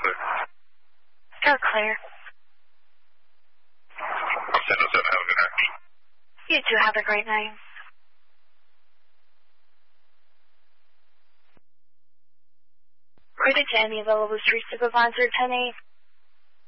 clear. You're clear. I'm 1007. Have a good night. You too. Have a great night. According to any available street supervisor, 10-8.